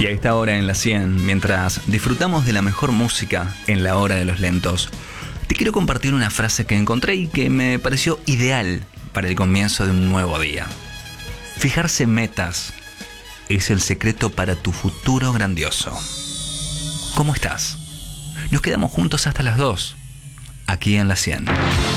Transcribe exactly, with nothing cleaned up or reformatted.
Y a esta hora en la cien, mientras disfrutamos de la mejor música en la hora de los lentos, te quiero compartir una frase que encontré y que me pareció ideal para el comienzo de un nuevo día. Fijarse metas es el secreto para tu futuro grandioso. ¿Cómo estás? Nos quedamos juntos hasta las dos, aquí en la cien.